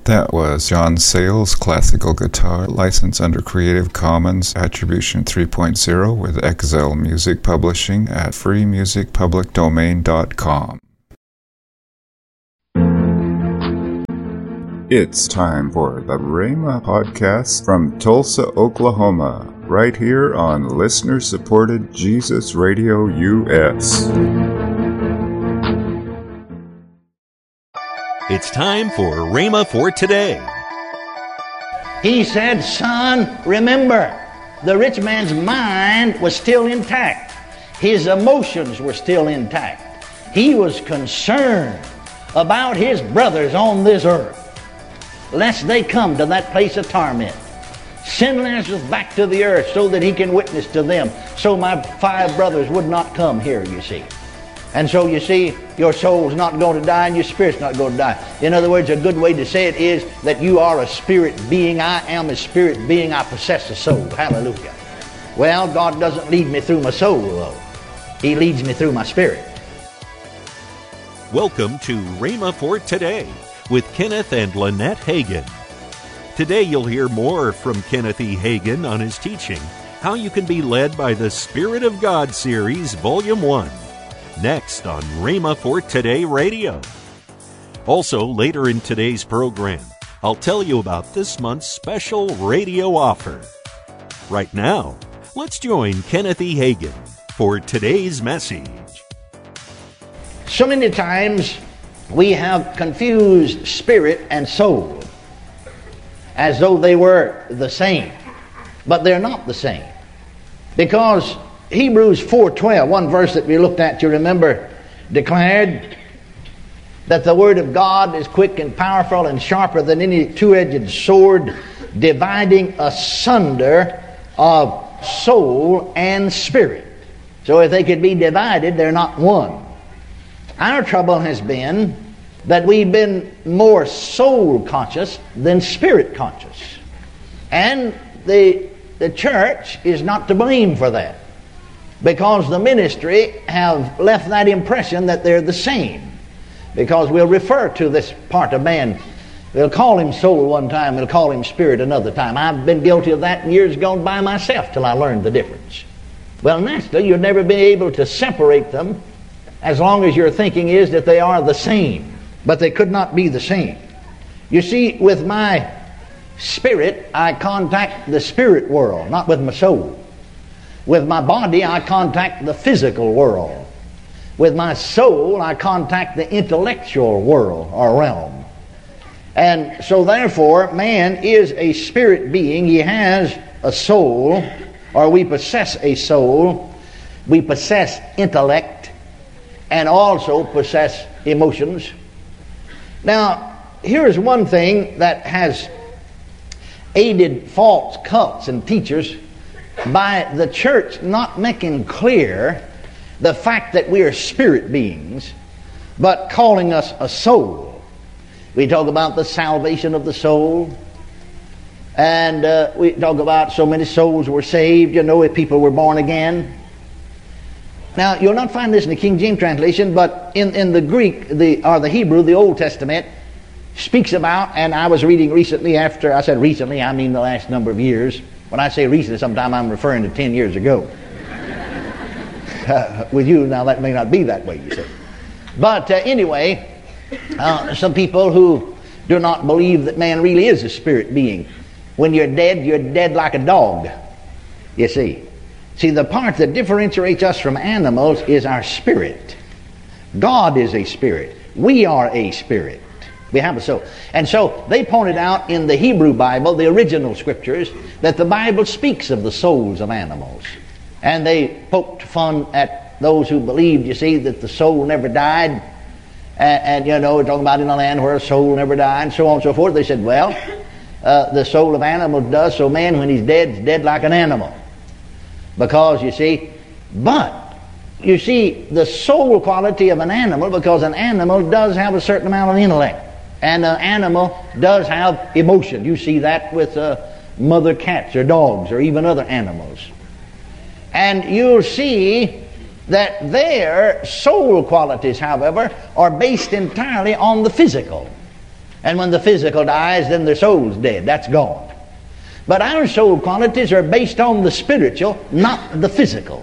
That was John Sayles classical guitar, licensed under Creative Commons Attribution 3.0 with Excel Music Publishing at freemusicpublicdomain.com. It's time for the Rhema Podcast from Tulsa, Oklahoma, right here on listener-supported Jesus Radio US. It's time for Rhema for today. He said, son, remember, the rich man's mind was still intact. His emotions were still intact. He was concerned about his brothers on this earth, lest they come to that place of torment. Send Lazarus back to the earth so that he can witness to them, so my 5 brothers would not come here, you see. And so you see, your soul's not going to die and your spirit's not going to die. In other words, a good way to say it is that you are a spirit being. I am a spirit being. I possess a soul. Hallelujah. Well, God doesn't lead me through my soul, though. He leads me through my spirit. Welcome to Rhema for Today with Kenneth and Lynette Hagin. Today you'll hear more from Kenneth E. Hagin on his teaching, How You Can Be Led by the Spirit of God series, Volume 1. Next on Rhema for Today Radio. Also, later in today's program, I'll tell you about this month's special radio offer. Right now, let's join Kenneth E. Hagin for today's message. So many times we have confused spirit and soul as though they were the same, but they're not the same, because Hebrews 4:12, one verse that we looked at, you remember, declared that the Word of God is quick and powerful and sharper than any two-edged sword, dividing asunder of soul and spirit. So if they could be divided, they're not one. Our trouble has been that we've been more soul conscious than spirit conscious. And the church is not to blame for that, because the ministry have left that impression that they're the same. Because we'll refer to this part of man, we'll call him soul one time, we'll call him spirit another time. I've been guilty of that in years gone by myself till I learned the difference. Well, naturally, you'll never be able to separate them as long as your thinking is that they are the same. But they could not be the same. You see, with my spirit, I contact the spirit world, not with my soul. With my body, I contact the physical world. With my soul, I contact the intellectual world or realm. And so therefore, man is a spirit being. He has a soul, or we possess a soul. We possess intellect and also possess emotions. Now, here's one thing that has aided false cults and teachers by the church not making clear the fact that we are spirit beings, but calling us a soul. We talk about the salvation of the soul, and we talk about so many souls were saved, you know, if people were born again. Now, you'll not find this in the King James translation, but in the Greek, or the Hebrew, the Old Testament speaks about, and I was reading recently, after I said recently, I mean the last number of years. When I say recently, sometimes I'm referring to 10 years ago. With you, now that may not be that way, you see. But anyway, some people who do not believe that man really is a spirit being. When you're dead like a dog, you see. See, the part that differentiates us from animals is our spirit. God is a spirit. We are a spirit. We have a soul. And so they pointed out in the Hebrew Bible, the original scriptures, that the Bible speaks of the souls of animals. And they poked fun at those who believed, you see, that the soul never died. And you know, we're talking about in a land where a soul never died, and so on and so forth. They said, well, the soul of animals does, so man, when he's dead, is dead like an animal. Because, you see, but you see the soul quality of an animal, because an animal does have a certain amount of intellect. And an animal does have emotion. You see that with mother cats or dogs or even other animals. And you'll see that their soul qualities, however, are based entirely on the physical. And when the physical dies, then their soul's dead. That's gone. But our soul qualities are based on the spiritual, not the physical.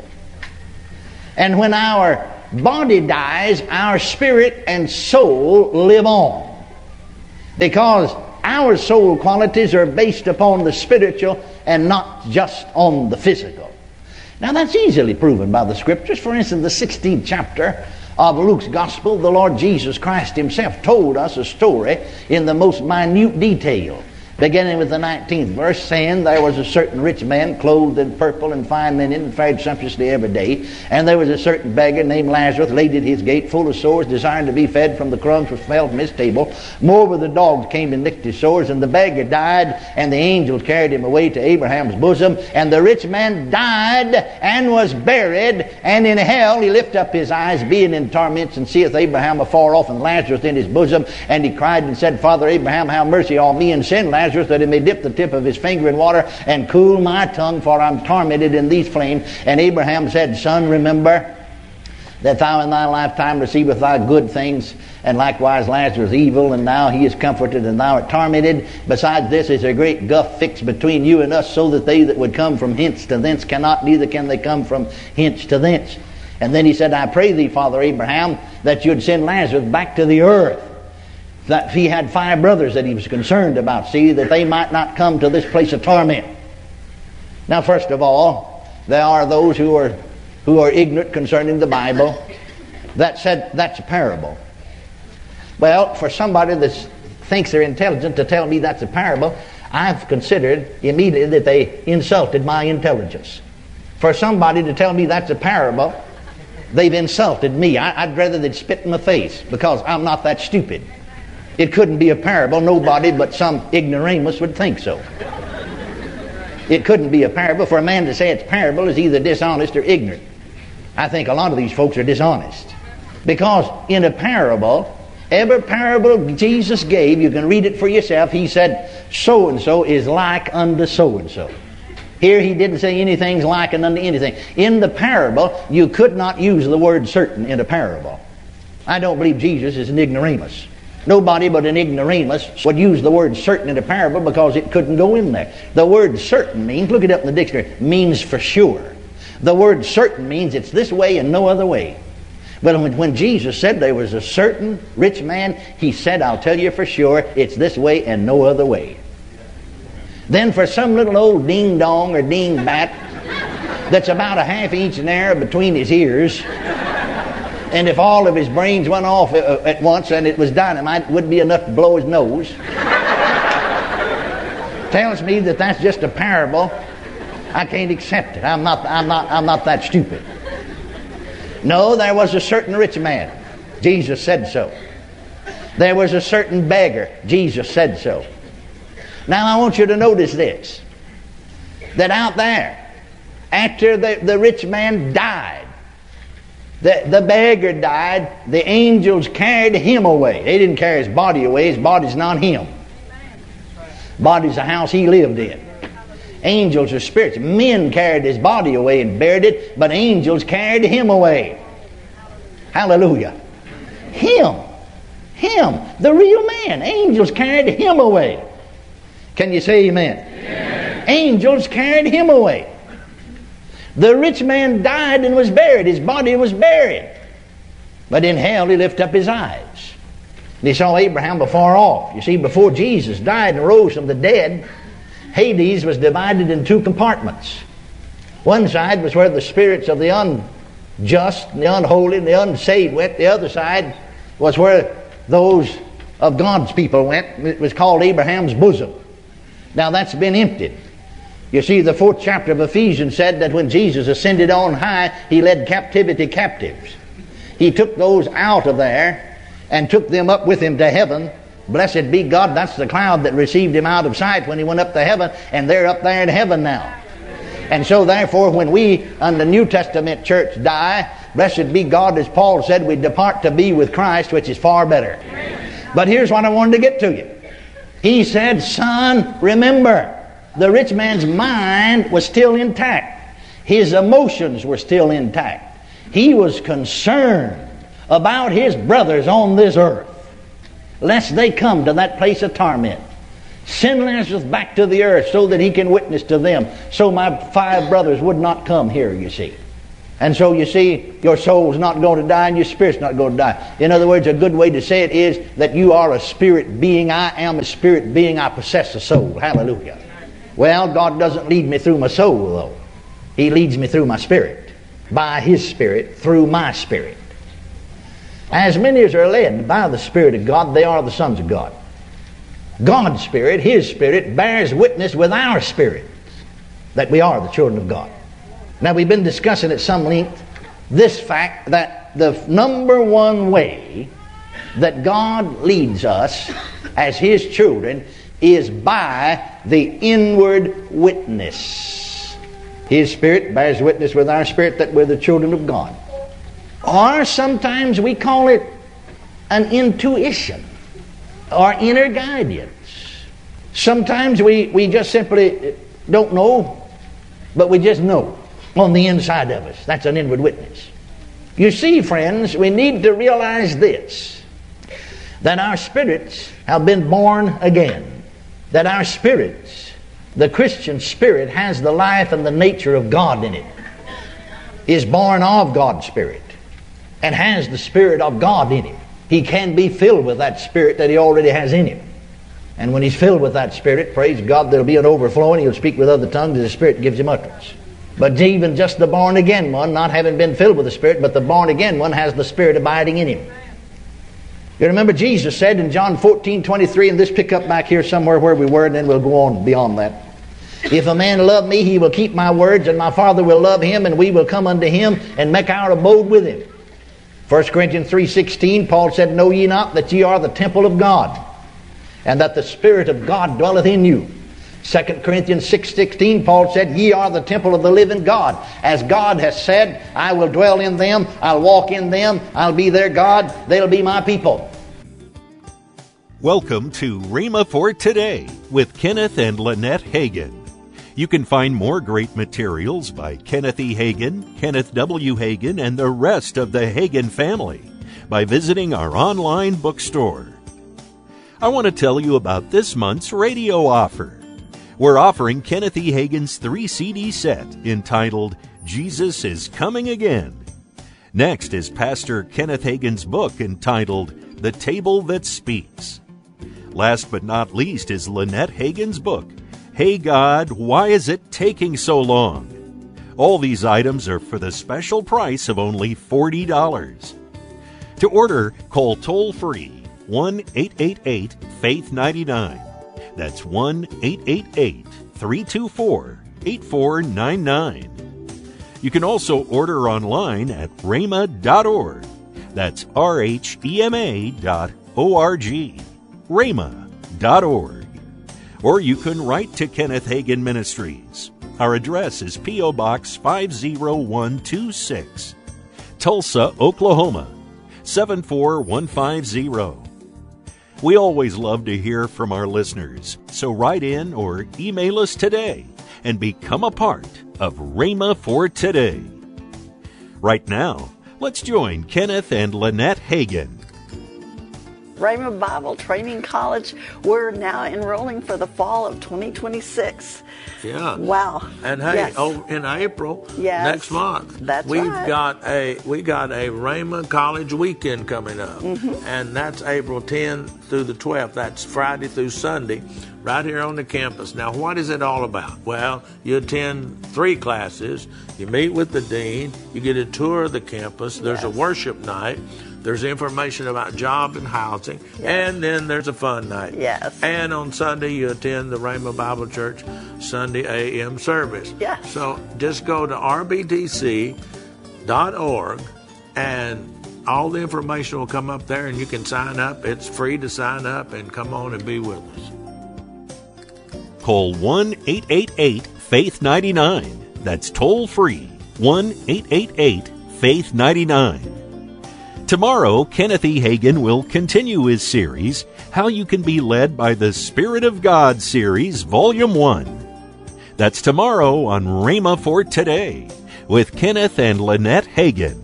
And when our body dies, our spirit and soul live on. Because our soul qualities are based upon the spiritual and not just on the physical. Now that's easily proven by the Scriptures. For instance, the 16th chapter of Luke's Gospel, the Lord Jesus Christ Himself told us a story in the most minute detail. Beginning with the 19th verse, saying, there was a certain rich man clothed in purple and fine linen and fared sumptuously every day. And there was a certain beggar named Lazarus laid at his gate, full of sores, desiring to be fed from the crumbs which fell from his table. Moreover, the dogs came and licked his sores, and the beggar died, and the angels carried him away to Abraham's bosom. And the rich man died and was buried, and in hell he lift up his eyes, being in torments, and seeth Abraham afar off, and Lazarus in his bosom. And he cried and said, Father Abraham, have mercy on me, and send Lazarus, that he may dip the tip of his finger in water and cool my tongue, for I'm tormented in these flames. And Abraham said, Son, remember that thou in thy lifetime receivest thy good things, and likewise Lazarus evil, and now he is comforted and thou art tormented. Besides this is a great gulf fixed between you and us, so that they that would come from hence to thence cannot, neither can they come from hence to thence. And then he said, I pray thee, Father Abraham, that you'd send Lazarus back to the earth. That he had 5 brothers that he was concerned about, see, that they might not come to this place of torment. Now, first of all, there are those who are ignorant concerning the Bible that said that's a parable. Well, for somebody that thinks they're intelligent to tell me that's a parable, I've considered immediately that they insulted my intelligence. For somebody to tell me that's a parable, they've insulted me. I'd rather they'd spit in my face, because I'm not that stupid. It couldn't be a parable. Nobody but some ignoramus would think so. It couldn't be a parable. For a man to say it's parable is either dishonest or ignorant. I think a lot of these folks are dishonest. Because in a parable, every parable Jesus gave, you can read it for yourself, he said, so-and-so is like unto so-and-so. Here he didn't say anything's like unto anything. In the parable, you could not use the word certain in a parable. I don't believe Jesus is an ignoramus. Nobody but an ignoramus would use the word certain in a parable, because it couldn't go in there. The word certain means, look it up in the dictionary, means for sure. The word certain means it's this way and no other way. But when Jesus said there was a certain rich man, he said, I'll tell you for sure, it's this way and no other way. Then for some little old ding-dong or ding-bat that's about a ½ inch in air between his ears, and if all of his brains went off at once and it was dynamite, it wouldn't be enough to blow his nose. Tells me that that's just a parable. I can't accept it. I'm not that stupid. No, there was a certain rich man. Jesus said so. There was a certain beggar. Jesus said so. Now I want you to notice this. That out there, after the rich man died, the beggar died, the angels carried him away. They didn't carry his body away. His body's not him. Body's the house he lived in. Angels are spirits. Men carried his body away and buried it, but angels carried him away. Hallelujah. Him, the real man. Angels carried him away. Can you say amen? Amen. Angels carried him away. The rich man died and was buried. His body was buried. But in hell he lifted up his eyes. And he saw Abraham afar off. You see, before Jesus died and rose from the dead, Hades was divided in 2 compartments. One side was where the spirits of the unjust, and the unholy, and the unsaved went. The other side was where those of God's people went. It was called Abraham's bosom. Now that's been emptied. You see, the 4th chapter of Ephesians said that when Jesus ascended on high, he led captivity captives. He took those out of there and took them up with him to heaven. Blessed be God, that's the cloud that received him out of sight when he went up to heaven, and they're up there in heaven now. And so therefore, when we, on the New Testament church, die, blessed be God, as Paul said, we depart to be with Christ, which is far better. But here's what I wanted to get to you. He said, son, remember, the rich man's mind was still intact. His emotions were still intact. He was concerned about his brothers on this earth. lest they come to that place of torment. Send Lazarus back to the earth so that he can witness to them. So my 5 brothers would not come here, you see. And so you see, your soul's not going to die and your spirit's not going to die. In other words, a good way to say it is that you are a spirit being. I am a spirit being. I possess a soul. Hallelujah. Well, God doesn't lead me through my soul, though. He leads me through my spirit. By His Spirit, through my spirit. As many as are led by the Spirit of God, they are the sons of God. God's Spirit, His Spirit, bears witness with our spirits that we are the children of God. Now, we've been discussing at some length this fact that the number one way that God leads us as His children is by the inward witness. His Spirit bears witness with our spirit that we're the children of God. Or sometimes we call it an intuition or inner guidance. Sometimes we just simply don't know, but we just know on the inside of us. That's an inward witness. You see, friends, we need to realize this, that our spirits have been born again. That our spirits, the Christian spirit, has the life and the nature of God in it. Is born of God's Spirit and has the Spirit of God in him. He can be filled with that Spirit that he already has in him. And when he's filled with that Spirit, praise God, there'll be an overflowing. He'll speak with other tongues as the Spirit gives him utterance. But even just the born-again one, not having been filled with the Spirit, but the born-again one has the Spirit abiding in him. You remember Jesus said in John 14:23, and this pick up back here somewhere where we were, and then we'll go on beyond that. If a man love me, he will keep my words, and my Father will love him, and we will come unto him and make our abode with him. 1 Corinthians 3:16, Paul said, know ye not that ye are the temple of God, and that the Spirit of God dwelleth in you? 2 Corinthians 6:16, Paul said, ye are the temple of the living God. As God has said, I will dwell in them, I'll walk in them, I'll be their God, they'll be my people. Welcome to Rhema for Today with Kenneth and Lynette Hagin. You can find more great materials by Kenneth E. Hagin, Kenneth W. Hagin, and the rest of the Hagin family by visiting our online bookstore. I want to tell you about this month's radio offer. We're offering Kenneth E. Hagin's 3-CD set entitled Jesus is Coming Again. Next is Pastor Kenneth Hagin's book entitled The Table That Speaks. Last but not least is Lynette Hagin's book, Hey God, Why Is It Taking So Long? All these items are for the special price of only $40. To order, call toll-free 1-888-FAITH-99. That's 1-888-324-8499. You can also order online at rhema.org. That's rhema.org. rhema.org. Or you can write to Kenneth Hagin Ministries. Our address is P.O. Box 50126, Tulsa, Oklahoma 74150. We always love to hear from our listeners, so write in or email us today and become a part of Rhema for Today. Right now, let's join Kenneth and Lynette Hagin. Rhema Bible Training College, we're now enrolling for the fall of 2026. Yeah. Wow. And hey, yes. in April, Yes. next month, That's we right. got a Rhema College weekend coming up. Mm-hmm. And that's April 10th through the 12th. That's Friday through Sunday, right here on the campus. Now, what is it all about? Well, you attend 3 classes, you meet with the dean, you get a tour of the campus, there's a worship night, there's information about job and housing, and then there's a fun night. Yes. And on Sunday, you attend the Rhema Bible Church Sunday a.m. service. Yes. So just go to rbtc.org, and all the information will come up there, and you can sign up. It's free to sign up and come on and be with us. Call 1-888-FAITH-99. That's toll free, 1-888-FAITH-99. Tomorrow, Kenneth E. Hagin will continue his series, How You Can Be Led by the Spirit of God series, Volume 1. That's tomorrow on Rhema for Today with Kenneth and Lynette Hagin.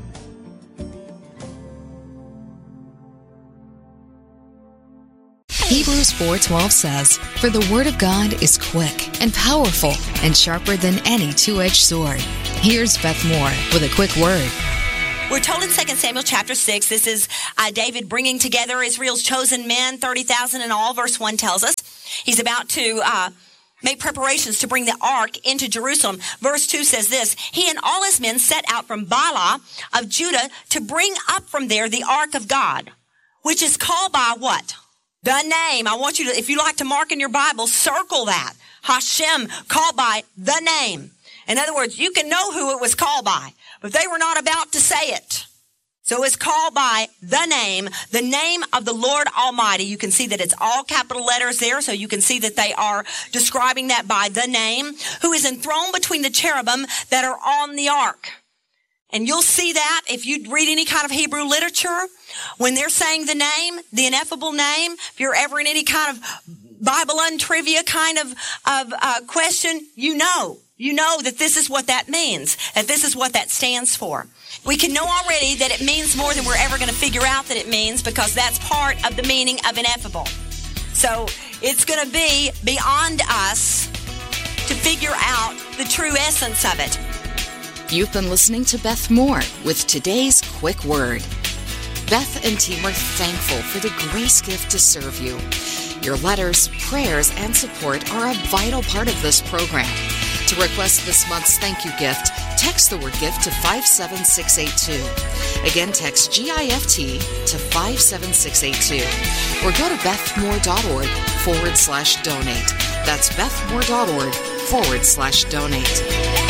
Hebrews 4:12 says, "For the word of God is quick and powerful and sharper than any two-edged sword." Here's Beth Moore with a quick word. We're told in 2 Samuel chapter 6, this is David bringing together Israel's chosen men, 30,000 in all. Verse 1 tells us he's about to make preparations to bring the ark into Jerusalem. Verse 2 says this, "He and all his men set out from Baalah of Judah to bring up from there the ark of God," which is called by what? The name. I want you to, if you like to mark in your Bible, circle that. Hashem, called by the name. In other words, you can know who it was called by, but they were not about to say it. So it's called by the name of the Lord Almighty. You can see that it's all capital letters there, so you can see that they are describing that by the name, who is enthroned between the cherubim that are on the ark. And you'll see that if you read any kind of Hebrew literature, when they're saying the name, the ineffable name, if you're ever in any kind of Bible untrivia kind of question, you know that this is what that means, that this is what that stands for. We can know already that it means more than we're ever going to figure out that it means, because that's part of the meaning of ineffable. So it's going to be beyond us to figure out the true essence of it. You've been listening to Beth Moore with today's quick word. Beth and team are thankful for the grace gift to serve you. Your letters, prayers, and support are a vital part of this program. To request this month's thank you gift, text the word gift to 57682. Again, text GIFT to 57682. Or go to bethmoore.org/donate. That's bethmoore.org/donate.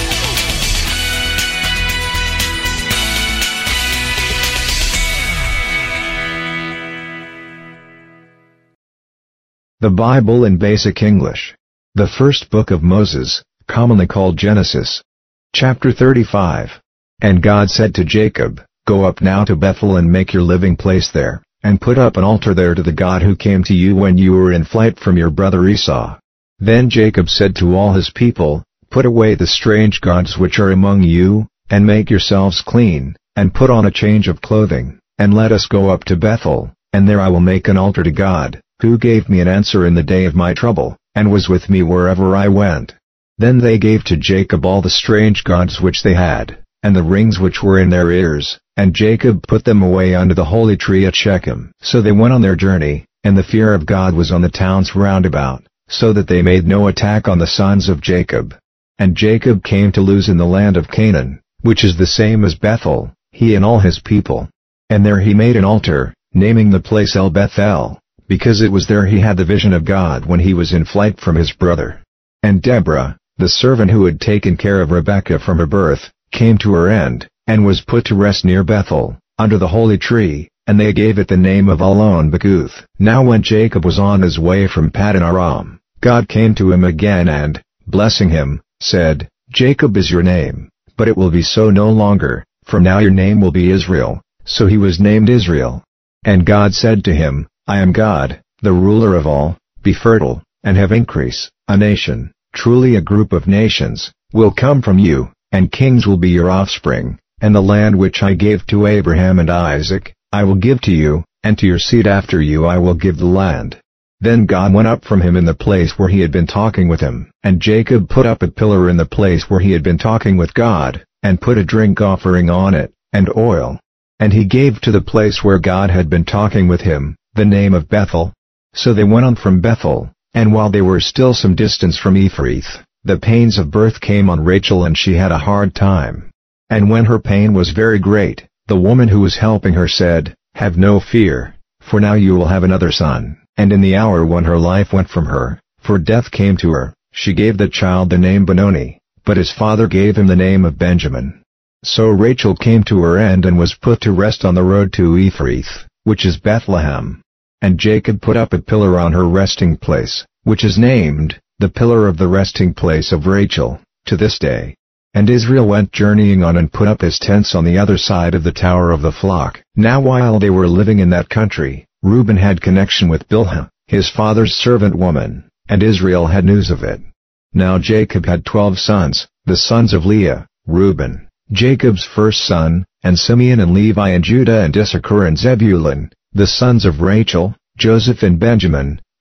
The Bible in Basic English. The first book of Moses, commonly called Genesis. Chapter 35. And God said to Jacob, "Go up now to Bethel and make your living place there, and put up an altar there to the God who came to you when you were in flight from your brother Esau." Then Jacob said to all his people, "Put away the strange gods which are among you, and make yourselves clean, and put on a change of clothing, and let us go up to Bethel, and there I will make an altar to God, who gave me an answer in the day of my trouble, and was with me wherever I went." Then they gave to Jacob all the strange gods which they had, and the rings which were in their ears, and Jacob put them away under the holy tree at Shechem. So they went on their journey, and the fear of God was on the towns round about, so that they made no attack on the sons of Jacob. And Jacob came to Luz in the land of Canaan, which is the same as Bethel, he and all his people. And there he made an altar, naming the place El Bethel, because it was there he had the vision of God when he was in flight from his brother. And Deborah, the servant who had taken care of Rebekah from her birth, came to her end, and was put to rest near Bethel, under the holy tree, and they gave it the name of Allon-Bacuth. Now when Jacob was on his way from Paddan Aram, God came to him again and, blessing him, said, "Jacob is your name, but it will be so no longer, from now your name will be Israel." So he was named Israel. And God said to him, "I am God, the ruler of all. Be fertile, and have increase. A nation, truly a group of nations, will come from you, and kings will be your offspring, and the land which I gave to Abraham and Isaac, I will give to you, and to your seed after you I will give the land." Then God went up from him in the place where he had been talking with him, and Jacob put up a pillar in the place where he had been talking with God, and put a drink offering on it, and oil. And he gave to the place where God had been talking with him the name of Bethel. So they went on from Bethel, and while they were still some distance from Ephrath, the pains of birth came on Rachel, and she had a hard time. And when her pain was very great, the woman who was helping her said, "Have no fear, for now you will have another son." And in the hour when her life went from her, for death came to her, she gave the child the name Benoni, but his father gave him the name of Benjamin. So Rachel came to her end and was put to rest on the road to Ephrath, which is Bethlehem. And Jacob put up a pillar on her resting place, which is named, the pillar of the resting place of Rachel, to this day. And Israel went journeying on and put up his tents on the other side of the tower of the flock. Now while they were living in that country, Reuben had connection with Bilhah, his father's servant woman, and Israel had news of it. Now Jacob had 12 sons, the sons of Leah, Reuben, Jacob's first son, and Simeon and Levi and Judah and Issachar and Zebulun, the sons of Rachel, Joseph and Benjamin,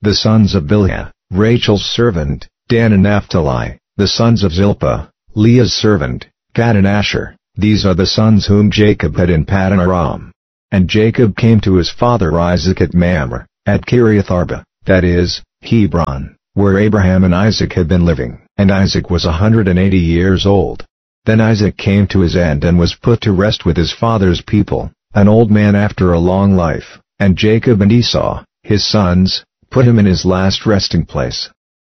The sons of Bilhah, Rachel's servant, Dan and Naphtali. The sons of Zilpah, Leah's servant, Gad and Asher. These are the sons whom Jacob had in Paddan Aram. And Jacob came to his father Isaac at Mamre, at Kiriath Arba, that is, Hebron, where Abraham and Isaac had been living. And Isaac was 180 years old. Then Isaac came to his end and was put to rest with his father's people, an old man after a long life. And Jacob and Esau, his sons, put him in his last resting place.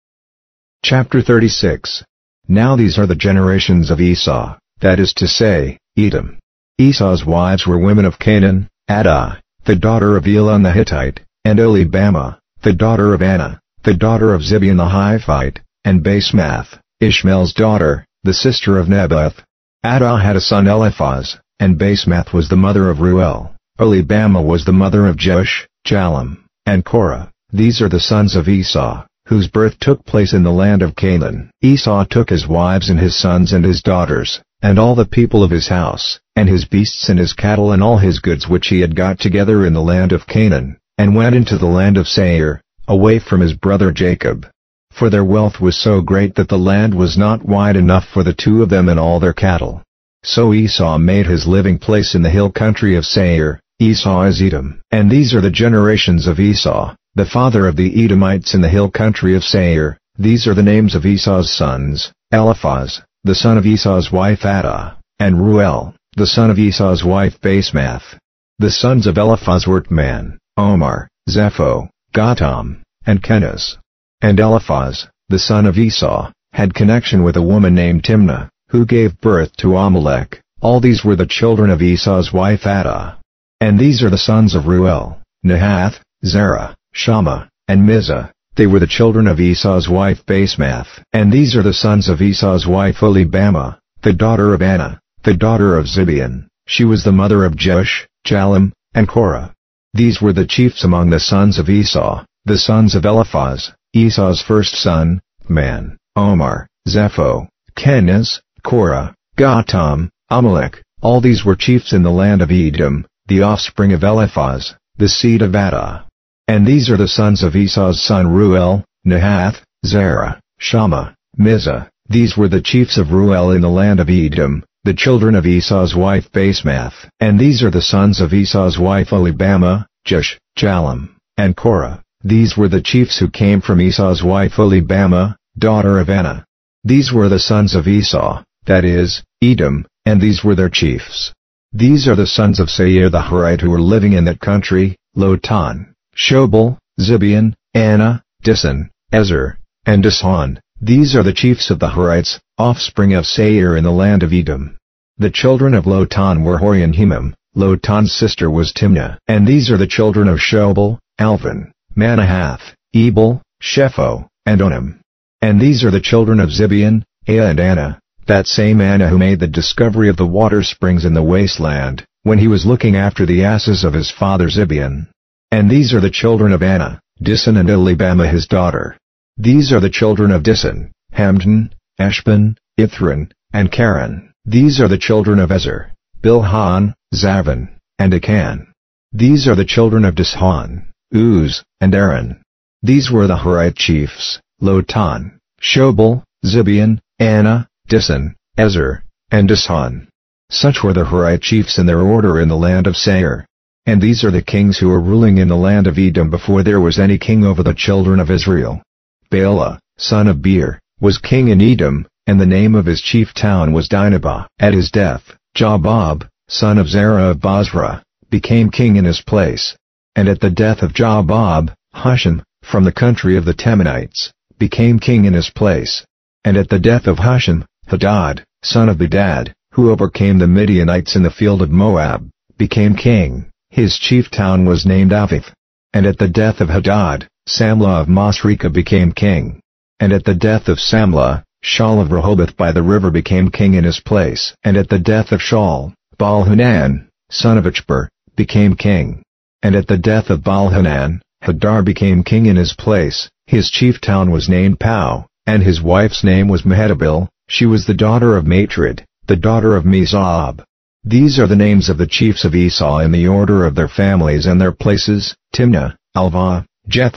Chapter 36. Now these are the generations of Esau, that is to say, Edom. Esau's wives were women of Canaan, Adah, the daughter of Elon the Hittite, and Oholibamah, the daughter of Anna, the daughter of Zibeon the Hivite, and Basemath, Ishmael's daughter, the sister of Nebaioth. Adah had a son Eliphaz, and Basemath was the mother of Reuel. Oholibamah was the mother of Jeush, Jalem, and Korah. These are the sons of Esau, whose birth took place in the land of Canaan. Esau took his wives and his sons and his daughters, and all the people of his house, and his beasts and his cattle and all his goods which he had got together in the land of Canaan, and went into the land of Seir, away from his brother Jacob. For their wealth was so great that the land was not wide enough for the two of them and all their cattle. So Esau made his living place in the hill country of Seir. Esau is Edom. And these are the generations of Esau, the father of the Edomites in the hill country of Seir. These are the names of Esau's sons: Eliphaz, the son of Esau's wife Adah, and Reuel, the son of Esau's wife Basemath. The sons of Eliphaz were Teman, Omar, Zepho, Gatam, and Kenaz. And Eliphaz, the son of Esau, had connection with a woman named Timnah, who gave birth to Amalek. All these were the children of Esau's wife Adah. And these are the sons of Reuel: Nahath, Zerah, Shammah, and Mizah. They were the children of Esau's wife Basemath. And these are the sons of Esau's wife Oholibamah, the daughter of Anna, the daughter of Zibeon. She was the mother of Jeush, Jalem, and Korah. These were the chiefs among the sons of Esau, the sons of Eliphaz, Esau's first son, Man, Omar, Zepho, Kenaz, Korah, Gatam, Amalek. All these were chiefs in the land of Edom, the offspring of Eliphaz, the seed of Adah. And these are the sons of Esau's son Reuel: Nahath, Zerah, Shammah, Mizah. These were the chiefs of Reuel in the land of Edom, the children of Esau's wife Basemath. And these are the sons of Esau's wife Oholibamah: Jeush, Jalem, and Korah. These were the chiefs who came from Esau's wife Oholibamah, daughter of Anna. These were the sons of Esau, that is, Edom, and these were their chiefs. These are the sons of Seir the Horite who were living in that country: Lotan, Shobal, Zibeon, Anna, Dissan, Ezer, and Dishan. These are the chiefs of the Horites, offspring of Seir in the land of Edom. The children of Lotan were Hori and Hemam. Lotan's sister was Timnah. And these are the children of Shobal: Alvan, Manahath, Ebal, Shepho, and Onam. And these are the children of Zibeon, Ea and Anna, that same Anna who made the discovery of the water springs in the wasteland, when he was looking after the asses of his father Zibeon. And these are the children of Anna, Dissan and Oholibamah his daughter. These are the children of Dissan: Hamdan, Eshban, Ithran, and Karen. These are the children of Ezer: Bilhan, Zavan, and Akan. These are the children of Dishan: Uz, and Aaron. These were the Horite chiefs: Lotan, Shobal, Zibeon, Anna, Dissan, Ezer, and Dishan. Such were the Horite chiefs in their order in the land of Seir. And these are the kings who were ruling in the land of Edom before there was any king over the children of Israel. Bela, son of Beer, was king in Edom, and the name of his chief town was Dinhabah. At his death, Jobab, son of Zerah of Bozrah, became king in his place. And at the death of Jobab, Husham, from the country of the Temanites, became king in his place. And at the death of Husham, Hadad, son of Bedad, who overcame the Midianites in the field of Moab, became king. His chief town was named Avith. And at the death of Hadad, Samlah of Masrekah became king. And at the death of Samlah, Shaul of Rehoboth by the river became king in his place. And at the death of Shaul, Baal-Hanan, son of Achbor, became king. And at the death of Baal-Hanan, Hadar became king in his place. His chief town was named Pau, and his wife's name was Mehetabel. She was the daughter of Matred, the daughter of Mizab. These are the names of the chiefs of Esau in the order of their families and their places: Timnah, Alvah, Jethath,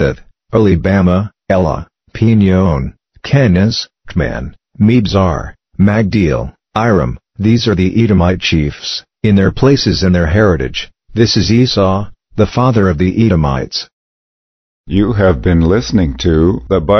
Olibama, Ela, Pinon, Kenaz, Kman, Mibzar, Magdiel, Iram. These are the Edomite chiefs, in their places and their heritage. This is Esau, the father of the Edomites. You have been listening to the